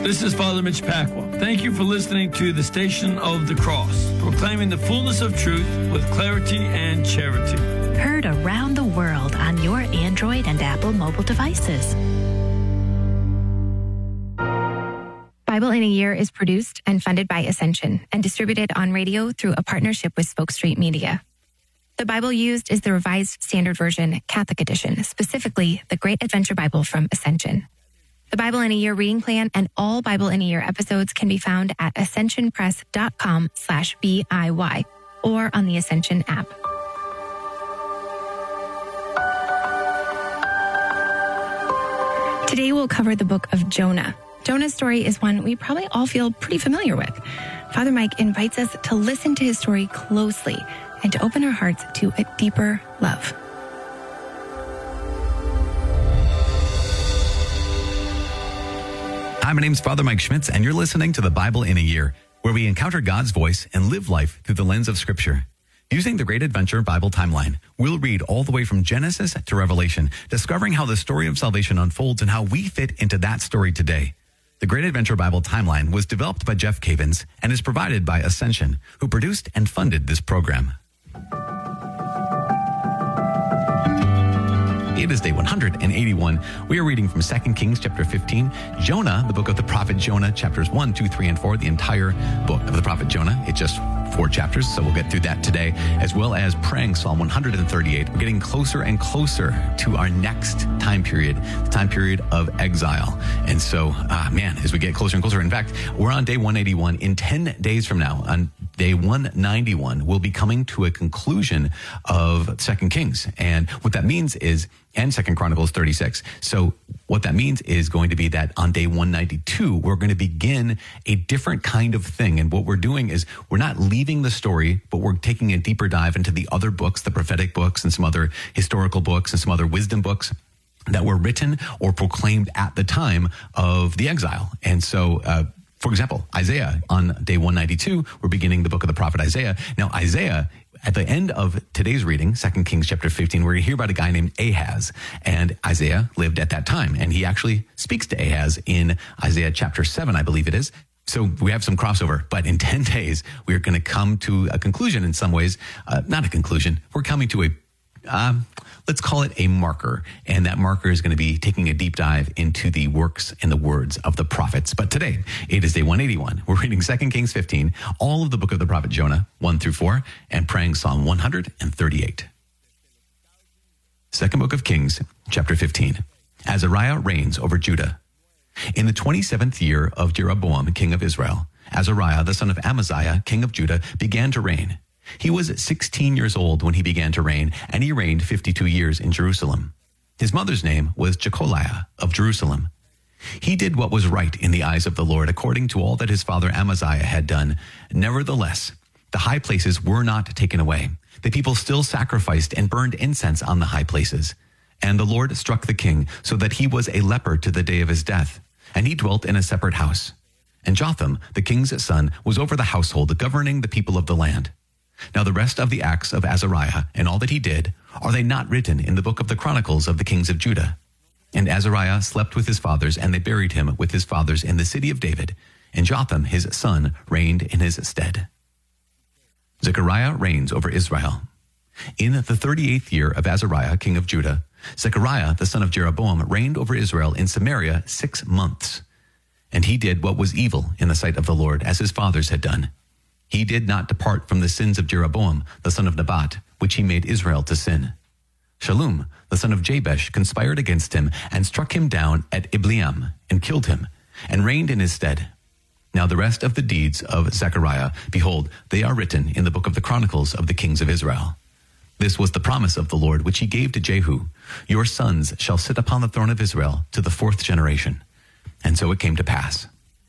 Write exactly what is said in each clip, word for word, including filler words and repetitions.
This is Father Mitch Pacwa. Thank you for listening to the Station of the Cross, proclaiming the fullness of truth with clarity and charity. Heard around the world on your Android and Apple mobile devices. Bible in a Year is produced and funded by Ascension and distributed on radio through a partnership with Spoke Street Media. The Bible used is the Revised Standard Version Catholic Edition, specifically the Great Adventure Bible from Ascension. The Bible in a Year reading plan and all Bible in a Year episodes can be found at ascensionpress.com slash BIY or on the Ascension app. Today we'll cover the book of Jonah. Jonah's story is one we probably all feel pretty familiar with. Father Mike invites us to listen to his story closely and to open our hearts to a deeper love. Hi, my name's Father Mike Schmitz, and you're listening to the Bible in a Year, where we encounter God's voice and live life through the lens of Scripture. Using the Great Adventure Bible timeline, we'll read all the way from Genesis to Revelation, discovering how the story of salvation unfolds and how we fit into that story today. The Great Adventure Bible timeline was developed by Jeff Cavins and is provided by Ascension, who produced and funded this program. It is day one hundred eighty-one. We are reading from Second Kings chapter fifteen, Jonah, the book of the prophet Jonah, chapters one, two, three, and four, the entire book of the prophet Jonah. It's just four chapters, so we'll get through that today, as well as praying Psalm one hundred thirty-eight. We're getting closer and closer to our next time period, the time period of exile. And so, ah, man, as we get closer and closer, in fact, we're on day one eighty-one. In ten days from now, on day one ninety-one, we'll be coming to a conclusion of Second Kings. And what that means is, and Second Chronicles thirty-six. So what that means is going to be that on day one ninety-two, we're going to begin a different kind of thing. And what we're doing is we're not leaving the story, but we're taking a deeper dive into the other books, the prophetic books and some other historical books and some other wisdom books that were written or proclaimed at the time of the exile. And so, uh, for example, Isaiah, on day one ninety-two, we're beginning the book of the prophet Isaiah. Now, Isaiah, at the end of today's reading, Second Kings chapter fifteen, we're going to hear about a guy named Ahaz. And Isaiah lived at that time. And he actually speaks to Ahaz in Isaiah chapter seven, I believe it is. So we have some crossover. But in ten days, we're going to come to a conclusion in some ways. Uh, not a conclusion. We're coming to a, um, let's call it a marker. And that marker is going to be taking a deep dive into the works and the words of the prophets. But today, it is day one eighty-one. We're reading Second Kings fifteen, all of the book of the prophet Jonah, one through four, and praying Psalm one hundred thirty-eight. Second book of Kings, chapter fifteen. Azariah reigns over Judah. In the twenty-seventh year of Jeroboam, king of Israel, Azariah, the son of Amaziah, king of Judah, began to reign. He was sixteen years old when he began to reign, and he reigned fifty-two years in Jerusalem. His mother's name was Jecholiah of Jerusalem. He did what was right in the eyes of the Lord, according to all that his father Amaziah had done. Nevertheless, the high places were not taken away. The people still sacrificed and burned incense on the high places. And the Lord struck the king, so that he was a leper to the day of his death, and he dwelt in a separate house. And Jotham, the king's son, was over the household, governing the people of the land. Now the rest of the acts of Azariah and all that he did, are they not written in the book of the Chronicles of the kings of Judah? And Azariah slept with his fathers, and they buried him with his fathers in the city of David, and Jotham his son reigned in his stead. Zechariah reigns over Israel. In the thirty-eighth year of Azariah, king of Judah, Zechariah, the son of Jeroboam, reigned over Israel in Samaria six months. And he did what was evil in the sight of the Lord, as his fathers had done. He did not depart from the sins of Jeroboam, the son of Nebat, which he made Israel to sin. Shallum, the son of Jabesh, conspired against him and struck him down at Ibleam and killed him and reigned in his stead. Now the rest of the deeds of Zechariah, behold, they are written in the book of the Chronicles of the kings of Israel. This was the promise of the Lord, which he gave to Jehu. Your sons shall sit upon the throne of Israel to the fourth generation. And so it came to pass.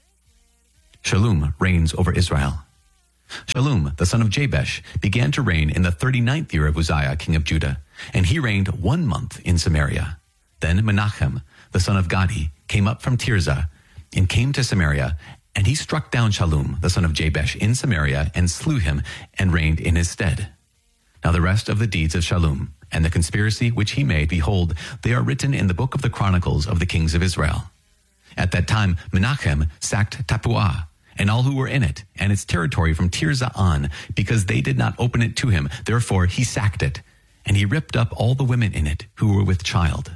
Shallum reigns over Israel. Shallum, the son of Jabesh, began to reign in the thirty-ninth year of Uzziah, king of Judah, and he reigned one month in Samaria. Then Menachem, the son of Gadi, came up from Tirzah and came to Samaria, and he struck down Shallum, the son of Jabesh, in Samaria, and slew him, and reigned in his stead. Now the rest of the deeds of Shallum, and the conspiracy which he made, behold, they are written in the book of the Chronicles of the kings of Israel. At that time, Menachem sacked Tappuah and all who were in it, and its territory from Tirzah on, because they did not open it to him. Therefore he sacked it, and he ripped up all the women in it who were with child.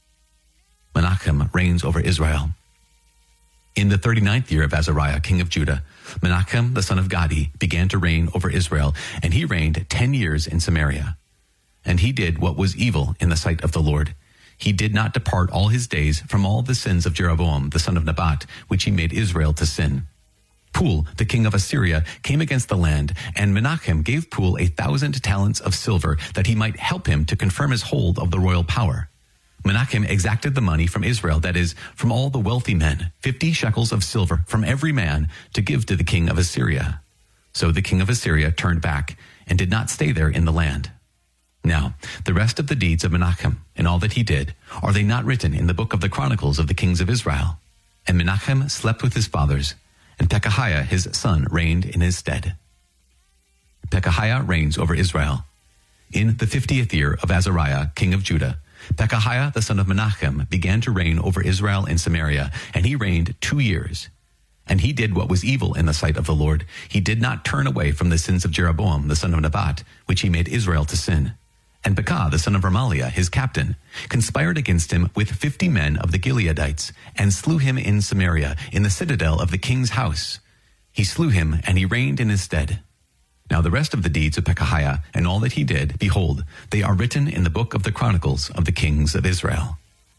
Menachem reigns over Israel. In the thirty-ninth year of Azariah, king of Judah, Menachem, the son of Gadi, began to reign over Israel, and he reigned ten years in Samaria. And he did what was evil in the sight of the Lord. He did not depart all his days from all the sins of Jeroboam, the son of Nebat, which he made Israel to sin. Pul, the king of Assyria, came against the land, and Menachem gave Pul a thousand talents of silver, that he might help him to confirm his hold of the royal power. Menachem exacted the money from Israel, that is, from all the wealthy men, fifty shekels of silver from every man, to give to the king of Assyria. So the king of Assyria turned back, and did not stay there in the land. Now, the rest of the deeds of Menachem, and all that he did, are they not written in the book of the Chronicles of the kings of Israel? And Menachem slept with his fathers, and Pekahiah his son reigned in his stead. Pekahiah reigns over Israel. In the fiftieth year of Azariah, king of Judah, Pekahiah the son of Menachem began to reign over Israel in Samaria, and he reigned two years. And he did what was evil in the sight of the Lord. He did not turn away from the sins of Jeroboam the son of Nebat, which he made Israel to sin. And Pekah the son of Remaliah, his captain, conspired against him with fifty men of the Gileadites, and slew him in Samaria, in the citadel of the king's house. He slew him, and he reigned in his stead. Now the rest of the deeds of Pekahiah, and all that he did, behold, they are written in the book of the Chronicles of the kings of Israel.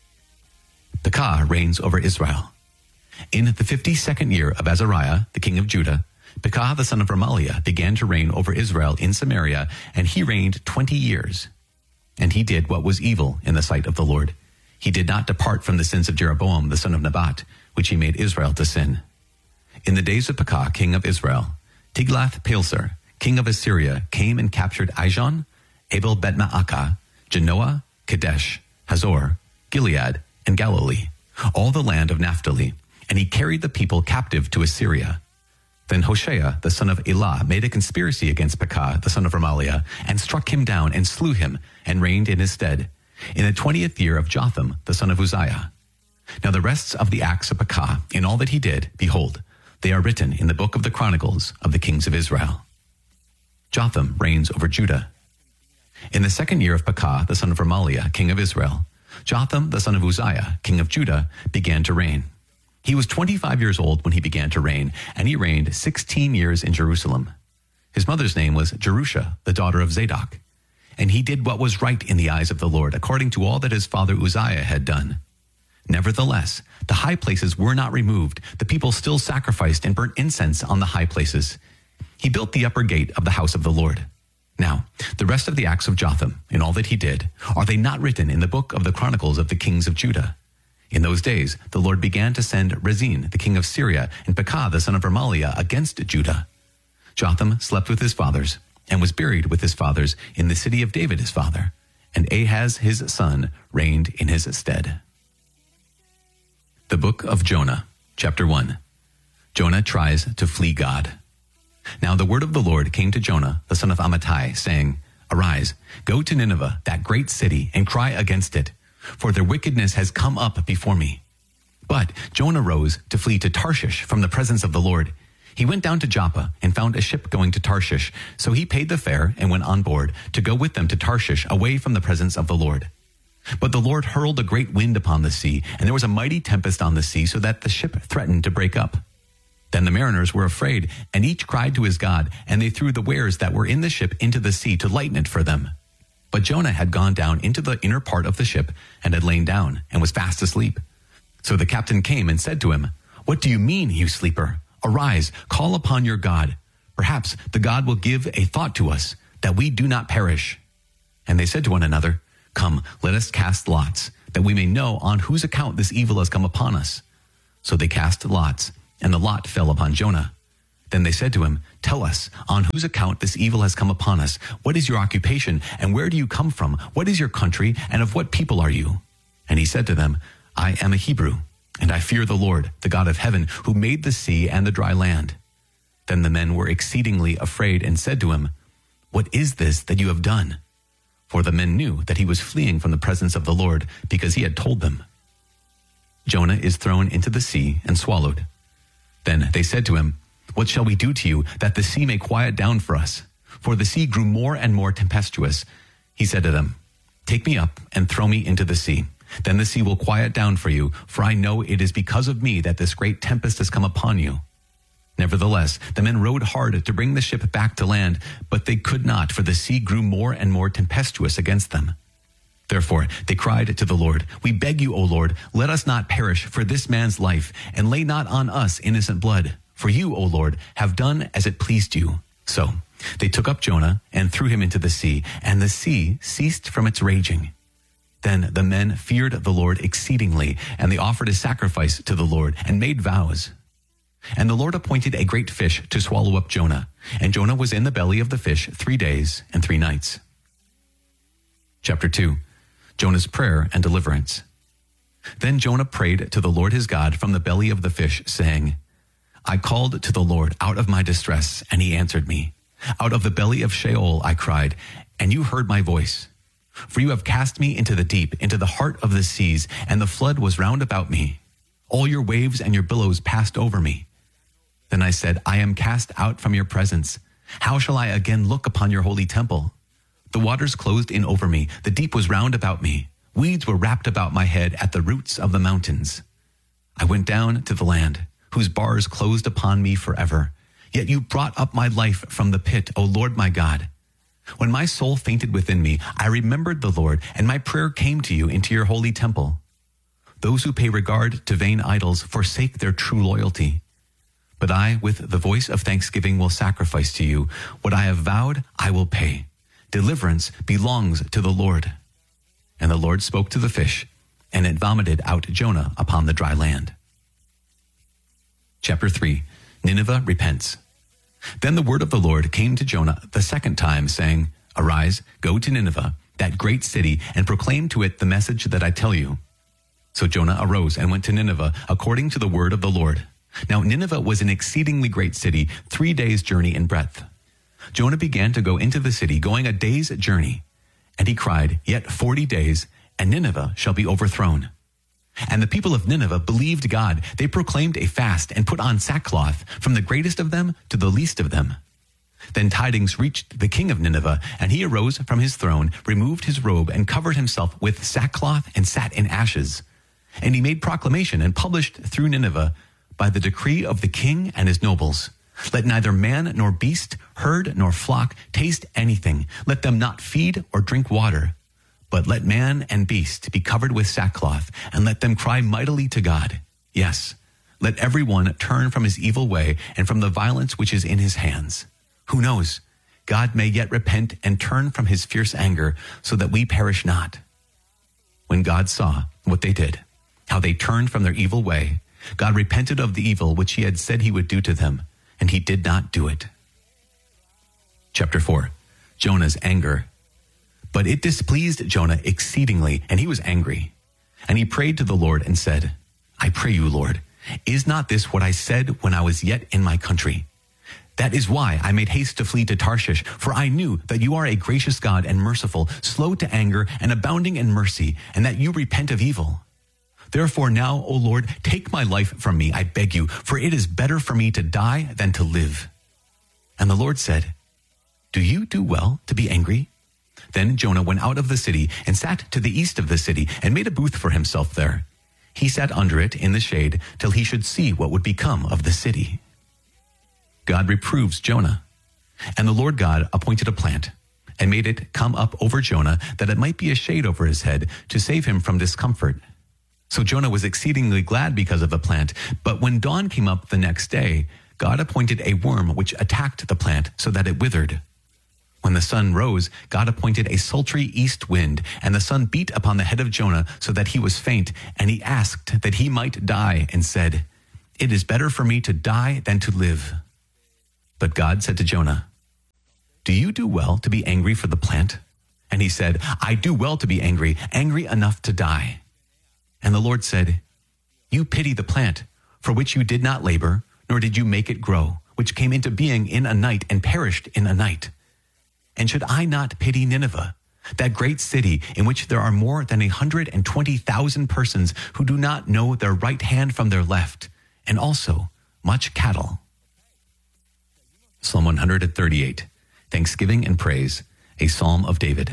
Pekah reigns over Israel. In the fifty-second year of Azariah, the king of Judah, Pekah the son of Remaliah began to reign over Israel in Samaria, and he reigned twenty years. And he did what was evil in the sight of the Lord. He did not depart from the sins of Jeroboam the son of Nebat, which he made Israel to sin. In the days of Pekah, king of Israel, Tiglath-Pileser, king of Assyria, came and captured Ijon, Abel-Bet-Maacah, Genoa, Kadesh, Hazor, Gilead, and Galilee, all the land of Naphtali, and he carried the people captive to Assyria. Then Hoshea, the son of Elah, made a conspiracy against Pekah, the son of Remaliah, and struck him down and slew him, and reigned in his stead, in the twentieth year of Jotham, the son of Uzziah. Now the rest of the acts of Pekah, in all that he did, behold, they are written in the book of the Chronicles of the kings of Israel. Jotham reigns over Judah. In the second year of Pekah, the son of Remaliah, king of Israel, Jotham, the son of Uzziah, king of Judah, began to reign. He was twenty-five years old when he began to reign, and he reigned sixteen years in Jerusalem. His mother's name was Jerusha, the daughter of Zadok. And he did what was right in the eyes of the Lord, according to all that his father Uzziah had done. Nevertheless, the high places were not removed. The people still sacrificed and burnt incense on the high places. He built the upper gate of the house of the Lord. Now, the rest of the acts of Jotham, in all that he did, are they not written in the book of the Chronicles of the kings of Judah? In those days, the Lord began to send Rezin, the king of Syria, and Pekah, the son of Remaliah, against Judah. Jotham slept with his fathers, and was buried with his fathers in the city of David his father, and Ahaz his son reigned in his stead. The book of Jonah, chapter one. Jonah tries to flee God. Now the word of the Lord came to Jonah, the son of Amittai, saying, Arise, go to Nineveh, that great city, and cry against it, for their wickedness has come up before me. But Jonah rose to flee to Tarshish from the presence of the Lord. He went down to Joppa and found a ship going to Tarshish. So he paid the fare and went on board to go with them to Tarshish, away from the presence of the Lord. But the Lord hurled a great wind upon the sea, and there was a mighty tempest on the sea, so that the ship threatened to break up. Then the mariners were afraid, and each cried to his God, and they threw the wares that were in the ship into the sea to lighten it for them. But Jonah had gone down into the inner part of the ship, and had lain down, and was fast asleep. So the captain came and said to him, What do you mean, you sleeper? Arise, call upon your God. Perhaps the God will give a thought to us, that we do not perish. And they said to one another, Come, let us cast lots, that we may know on whose account this evil has come upon us. So they cast lots, and the lot fell upon Jonah. Then they said to him, Tell us, on whose account this evil has come upon us? What is your occupation, and where do you come from? What is your country, and of what people are you? And he said to them, I am a Hebrew, and I fear the Lord, the God of heaven, who made the sea and the dry land. Then the men were exceedingly afraid, and said to him, What is this that you have done? For the men knew that he was fleeing from the presence of the Lord, because he had told them. Jonah is thrown into the sea and swallowed. Then they said to him, "What shall we do to you, that the sea may quiet down for us?" For the sea grew more and more tempestuous. He said to them, "Take me up and throw me into the sea. Then the sea will quiet down for you, for I know it is because of me that this great tempest has come upon you." Nevertheless, the men rowed hard to bring the ship back to land, but they could not, for the sea grew more and more tempestuous against them. Therefore they cried to the Lord, "We beg you, O Lord, let us not perish for this man's life, and lay not on us innocent blood. For you, O Lord, have done as it pleased you." So they took up Jonah and threw him into the sea, and the sea ceased from its raging. Then the men feared the Lord exceedingly, and they offered a sacrifice to the Lord and made vows. And the Lord appointed a great fish to swallow up Jonah, and Jonah was in the belly of the fish three days and three nights. Chapter two. Jonah's prayer and deliverance. Then Jonah prayed to the Lord his God from the belly of the fish, saying, "I called to the Lord out of my distress, and he answered me. Out of the belly of Sheol I cried, and you heard my voice. For you have cast me into the deep, into the heart of the seas, and the flood was round about me. All your waves and your billows passed over me. Then I said, I am cast out from your presence. How shall I again look upon your holy temple? The waters closed in over me. The deep was round about me. Weeds were wrapped about my head at the roots of the mountains. I went down to the land, whose bars closed upon me forever. Yet you brought up my life from the pit, O Lord my God. When my soul fainted within me, I remembered the Lord, and my prayer came to you into your holy temple. Those who pay regard to vain idols forsake their true loyalty. But I, with the voice of thanksgiving, will sacrifice to you. What I have vowed, I will pay. Deliverance belongs to the Lord. And the Lord spoke to the fish, and it vomited out Jonah upon the dry land. Chapter three. Nineveh repents. Then the word of the Lord came to Jonah the second time, saying, Arise, go to Nineveh, that great city, and proclaim to it the message that I tell you. So Jonah arose and went to Nineveh, according to the word of the Lord. Now Nineveh was an exceedingly great city, three days' journey in breadth. Jonah began to go into the city, going a day's journey. And he cried, Yet forty days, and Nineveh shall be overthrown. And the people of Nineveh believed God. They proclaimed a fast and put on sackcloth, from the greatest of them to the least of them. Then tidings reached the king of Nineveh, and he arose from his throne, removed his robe, and covered himself with sackcloth, and sat in ashes. And he made proclamation and published through Nineveh, by the decree of the king and his nobles, let neither man nor beast, herd nor flock taste anything. Let them not feed or drink water. But let man and beast be covered with sackcloth, and let them cry mightily to God. Yes, let every one turn from his evil way and from the violence which is in his hands. Who knows? God may yet repent and turn from his fierce anger, so that we perish not. When God saw what they did, how they turned from their evil way, God repented of the evil which he had said he would do to them, and he did not do it. Chapter four. Jonah's anger. But it displeased Jonah exceedingly, and he was angry. And he prayed to the Lord and said, I pray you, Lord, is not this what I said when I was yet in my country? That is why I made haste to flee to Tarshish, for I knew that you are a gracious God and merciful, slow to anger and abounding in mercy, and that you repent of evil. Therefore now, O Lord, take my life from me, I beg you, for it is better for me to die than to live. And the Lord said, Do you do well to be angry? Then Jonah went out of the city and sat to the east of the city and made a booth for himself there. He sat under it in the shade till he should see what would become of the city. God reproves Jonah. And the Lord God appointed a plant and made it come up over Jonah, that it might be a shade over his head to save him from discomfort. So Jonah was exceedingly glad because of the plant. But when dawn came up the next day, God appointed a worm which attacked the plant so that it withered. When the sun rose, God appointed a sultry east wind, and the sun beat upon the head of Jonah so that he was faint, and he asked that he might die, and said, It is better for me to die than to live. But God said to Jonah, Do you do well to be angry for the plant? And he said, I do well to be angry, angry enough to die. And the Lord said, You pity the plant, for which you did not labor, nor did you make it grow, which came into being in a night and perished in a night. And should I not pity Nineveh, that great city in which there are more than one hundred twenty thousand persons who do not know their right hand from their left, and also much cattle. Psalm one thirty-eight, Thanksgiving and Praise, a Psalm of David.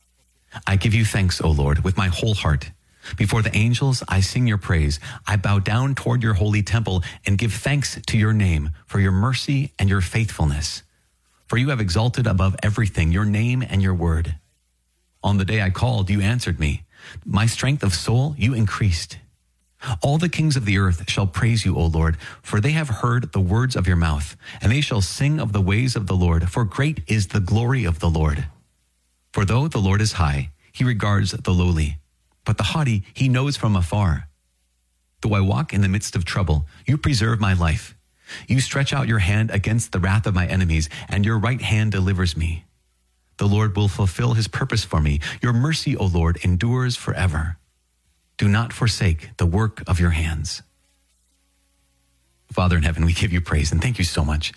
I give you thanks, O Lord, with my whole heart. Before the angels, I sing your praise. I bow down toward your holy temple and give thanks to your name for your mercy and your faithfulness. For you have exalted above everything your name and your word. On the day I called, you answered me. My strength of soul you increased. All the kings of the earth shall praise you, O Lord, for they have heard the words of your mouth, and they shall sing of the ways of the Lord, for great is the glory of the Lord. For though the Lord is high, he regards the lowly, but the haughty he knows from afar. Though I walk in the midst of trouble, you preserve my life. You stretch out your hand against the wrath of my enemies, and your right hand delivers me. The Lord will fulfill his purpose for me. Your mercy, O Lord, endures forever. Do not forsake the work of your hands. Father in heaven, we give you praise and thank you so much.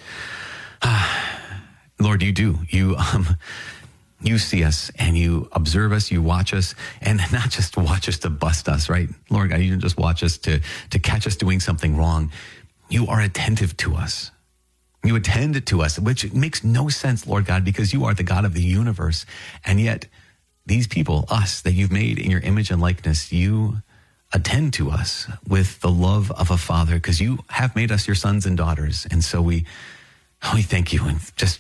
Ah, Lord, you do. You, um, you see us and you observe us, you watch us, and not just watch us to bust us, right? Lord God, you didn't just watch us to, to catch us doing something wrong. You are attentive to us. You attend to us, which makes no sense, Lord God, because you are the God of the universe. And yet these people, us that you've made in your image and likeness, you attend to us with the love of a father because you have made us your sons and daughters. And so we, we thank you and just,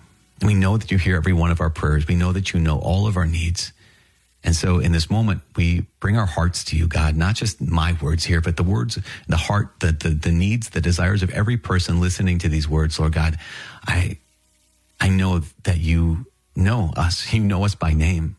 we know that you hear every one of our prayers. We know that you know all of our needs. And so in this moment, we bring our hearts to you, God, not just my words here, but the words, the heart, the, the, the needs, the desires of every person listening to these words, Lord God. I, I know that you know us. You know us by name.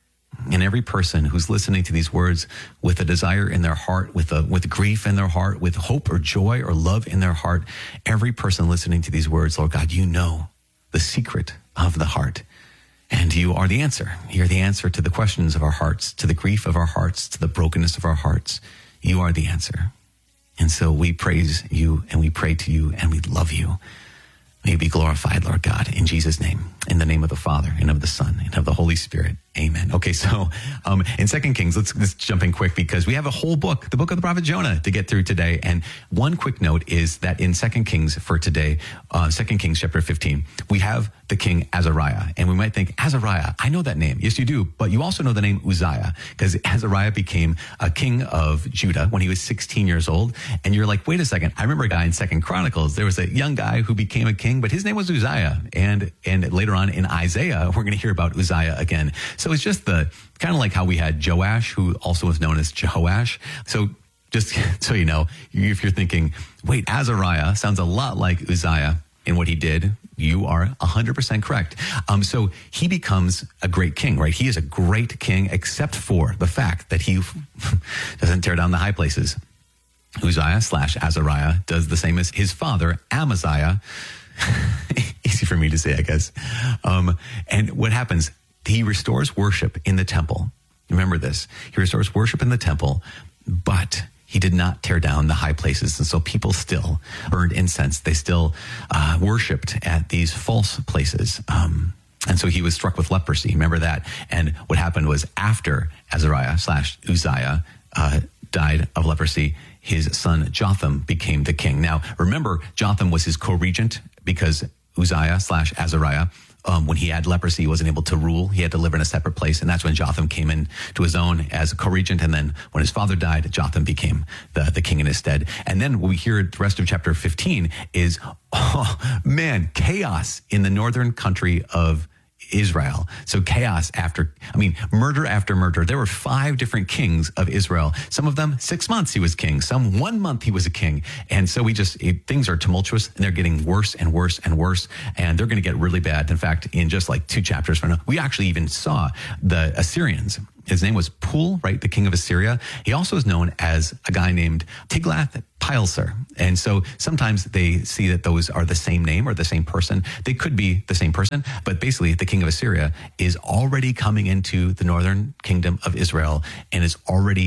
And every person who's listening to these words with a desire in their heart, with a, with grief in their heart, with hope or joy or love in their heart, every person listening to these words, Lord God, you know the secret of the heart. And you are the answer. You're the answer to the questions of our hearts, to the grief of our hearts, to the brokenness of our hearts. You are the answer. And so we praise you and we pray to you and we love you. May you be glorified, Lord God, in Jesus' name, in the name of the Father and of the Son and of the Holy Spirit. Amen. Okay, so um, in Second Kings, let's, let's jump in quick because we have a whole book, the book of the prophet Jonah, to get through today. And one quick note is that in Second Kings for today, uh, Second Kings chapter fifteen, we have the king Azariah. And we might think, Azariah, I know that name. Yes, you do. But you also know the name Uzziah because Azariah became a king of Judah when he was sixteen years old. And you're like, wait a second. I remember a guy in Second Chronicles. There was a young guy who became a king, but his name was Uzziah. And, and later on in Isaiah, we're going to hear about Uzziah again. So it's just the kind of like how we had Joash, who also was known as Jehoash. So just so you know, if you're thinking, wait, Azariah sounds a lot like Uzziah in what he did, you are one hundred percent correct. Um, so he becomes a great king, right? He is a great king, except for the fact that he doesn't tear down the high places. Uzziah slash Azariah does the same as his father, Amaziah. Easy for me to say, I guess. Um, and what happens? He restores worship in the temple. Remember this. He restores worship in the temple, but he did not tear down the high places. And so people still burned incense. They still uh, worshipped at these false places. Um, and so he was struck with leprosy. Remember that? And what happened was after Azariah slash Uzziah uh, died of leprosy, his son Jotham became the king. Now, remember, Jotham was his co-regent because Uzziah slash Azariah, um, when he had leprosy, he wasn't able to rule. He had to live in a separate place. And that's when Jotham came in to his own as a co-regent. And then when his father died, Jotham became the, the king in his stead. And then what we hear the rest of chapter fifteen is, oh man, chaos in the northern country of Israel. So chaos after, I mean, murder after murder. There were five different kings of Israel. Some of them, six months he was king. Some one month he was a king. And so we just, it, things are tumultuous and they're getting worse and worse and worse. And they're going to get really bad. In fact, in just like two chapters from now, we actually even saw the Assyrians. His name was Pul, right? The king of Assyria. He also is known as a guy named Tiglath-Pileser. And so sometimes they see that those are the same name or the same person. They could be the same person, but basically the king of Assyria is already coming into the northern kingdom of Israel and is already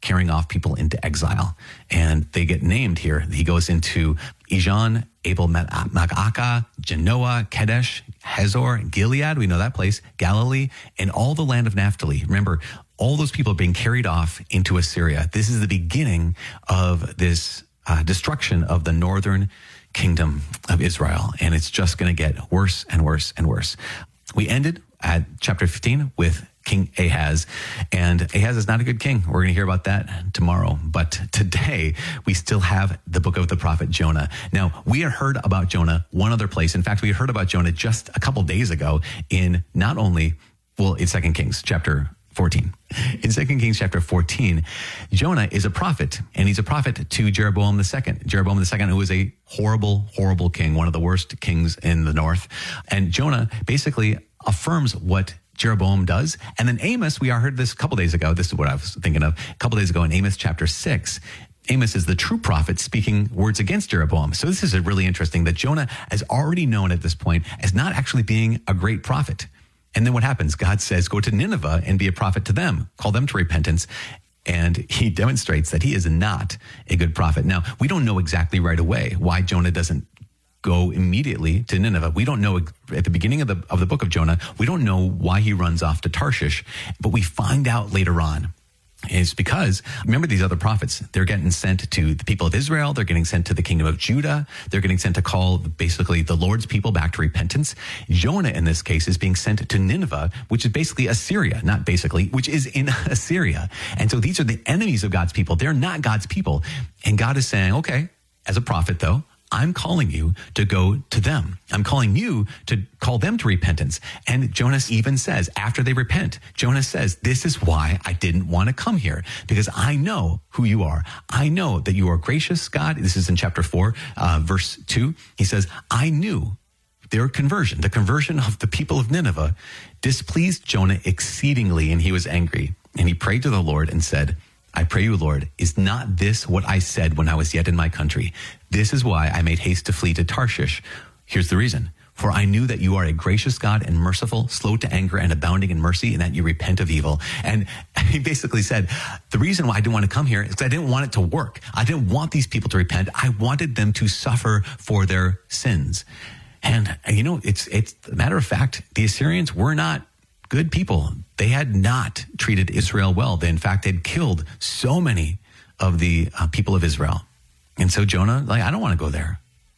carrying off people into exile. And they get named here. He goes into Ijon, Abel Ma'aka, Genoa, Kadesh, Hazor, Gilead, we know that place, Galilee, and all the land of Naphtali. Remember, all those people are being carried off into Assyria. This is the beginning of this uh, destruction of the northern kingdom of Israel. And it's just going to get worse and worse and worse. We ended at chapter fifteen with King Ahaz, and Ahaz is not a good king. We're going to hear about that tomorrow. But today, we still have the book of the prophet Jonah. Now, we had heard about Jonah one other place. In fact, we heard about Jonah just a couple days ago in not only, well, in Second Kings chapter fourteen. In Second Kings chapter fourteen, Jonah is a prophet, and he's a prophet to Jeroboam the second. Jeroboam the second, who was a horrible, horrible king, one of the worst kings in the north. And Jonah basically affirms what Jeroboam does. And then Amos, we heard this a couple days ago. This is what I was thinking of. A couple days ago in Amos chapter six, Amos is the true prophet speaking words against Jeroboam. So this is really interesting that Jonah is already known at this point as not actually being a great prophet. And then what happens? God says, go to Nineveh and be a prophet to them. Call them to repentance. And he demonstrates that he is not a good prophet. Now, we don't know exactly right away why Jonah doesn't go immediately to Nineveh. We don't know at the beginning of the of the book of Jonah, we don't know why he runs off to Tarshish, but we find out later on. It's because, remember these other prophets, they're getting sent to the people of Israel, they're getting sent to the kingdom of Judah, they're getting sent to call basically the Lord's people back to repentance. Jonah in this case is being sent to Nineveh, which is basically Assyria, not basically, which is in Assyria. And so these are the enemies of God's people. They're not God's people. And God is saying, okay, as a prophet though, I'm calling you to go to them. I'm calling you to call them to repentance. And Jonas even says, after they repent, Jonas says, this is why I didn't want to come here, because I know who you are. I know that you are gracious, God. This is in chapter four, uh, verse two. He says, I knew their conversion, the conversion of the people of Nineveh, displeased Jonah exceedingly, and he was angry. And he prayed to the Lord and said, I pray you, Lord, is not this what I said when I was yet in my country? This is why I made haste to flee to Tarshish. Here's the reason. For I knew that you are a gracious God and merciful, slow to anger and abounding in mercy, and that you repent of evil. And he basically said, the reason why I didn't want to come here is because I didn't want it to work. I didn't want these people to repent. I wanted them to suffer for their sins. And, you know, it's, it's a matter of fact, the Assyrians were not good people. They had not treated Israel well. They, in fact, had killed so many of the uh, people of Israel. And so Jonah, like, I don't want to go there.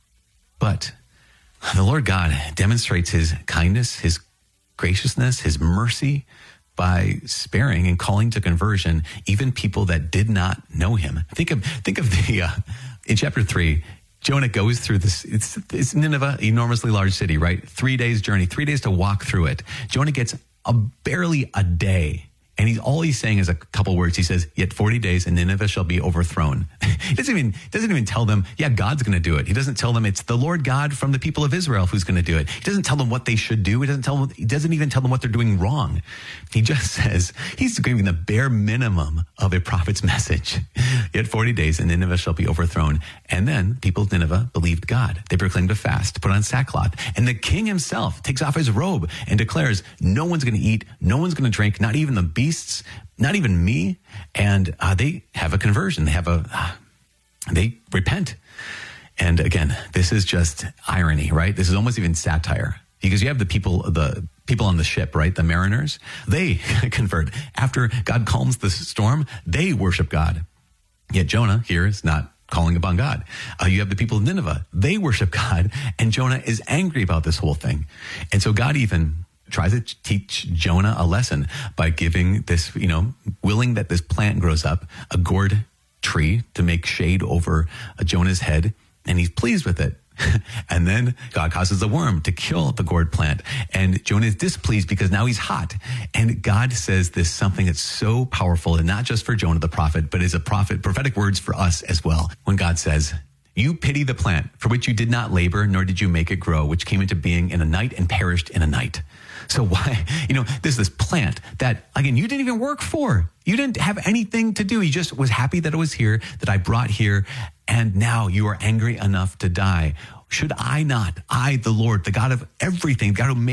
But the Lord God demonstrates his kindness, his graciousness, his mercy by sparing and calling to conversion even people that did not know him. Think of, think of the, uh, in chapter three, Jonah goes through this, it's, it's Nineveh, enormously large city, right? Three days journey, three days to walk through it. Jonah gets a barely a day. And he's all he's saying is a couple words. He says, yet forty days and Nineveh shall be overthrown. He doesn't even, doesn't even tell them, yeah, God's going to do it. He doesn't tell them it's the Lord God from the people of Israel who's going to do it. He doesn't tell them what they should do. He doesn't tell them, he doesn't even tell them what they're doing wrong. He just says, he's giving the bare minimum of a prophet's message. Yet forty days and Nineveh shall be overthrown. And then people of Nineveh believed God. They proclaimed a fast, put on sackcloth. And the king himself takes off his robe and declares, no one's going to eat, no one's going to drink, not even the beasts, not even me. And uh, they have a conversion. They have a, uh, they repent. And again, this is just irony, right? This is almost even satire, because you have the people, the people on the ship, right? The mariners, they convert. After God calms the storm, they worship God. Yet Jonah here is not calling upon God. Uh, you have the people of Nineveh, they worship God, and Jonah is angry about this whole thing. And so God even tries to teach Jonah a lesson by giving this, you know, willing that this plant grows up, a gourd tree to make shade over Jonah's head, and he's pleased with it. And then God causes a worm to kill the gourd plant, and Jonah is displeased because now he's hot. And God says this something that's so powerful, and not just for Jonah the prophet, but is a prophet, prophetic words for us as well. When God says, you pity the plant for which you did not labor, nor did you make it grow, which came into being in a night and perished in a night. So why, you know, there's this plant that, again, you didn't even work for. You didn't have anything to do. You just was happy that it was here, that I brought here, and now you are angry enough to die. Should I not, I, the Lord, the God of everything, the God who made